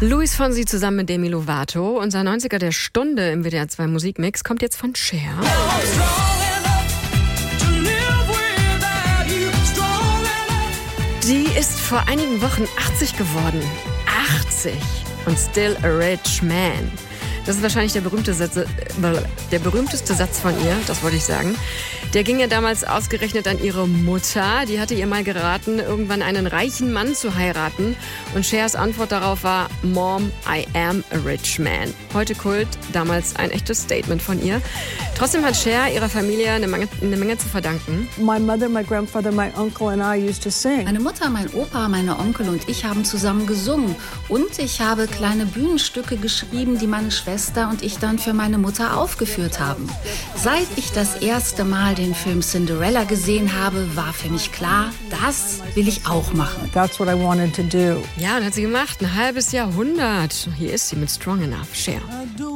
Luis Fonsi zusammen mit Demi Lovato. Unser 90er der Stunde im WDR 2 Musikmix kommt jetzt von Cher. Die ist vor einigen Wochen 80 geworden. 80 und still a rich man. Das ist wahrscheinlich der berühmteste Satz von ihr, das wollte ich sagen. Der ging ja damals ausgerechnet an ihre Mutter. Die hatte ihr mal geraten, irgendwann einen reichen Mann zu heiraten. Und Chers Antwort darauf war, Mom, I am a rich man. Heute Kult, damals ein echtes Statement von ihr. Trotzdem hat Cher ihrer Familie eine Menge zu verdanken. My mother, my grandfather, my uncle and I used to sing. Meine Mutter, mein Opa, meine Onkel und ich haben zusammen gesungen. Und ich habe kleine Bühnenstücke geschrieben, die meine Schwester und ich dann für meine Mutter aufgeführt haben. Seit ich das erste Mal den Film Cinderella gesehen habe, war für mich klar, das will ich auch machen. That's what I wanted to do. Ja, und hat sie gemacht, ein halbes Jahrhundert. Hier ist sie mit Strong Enough, Cher.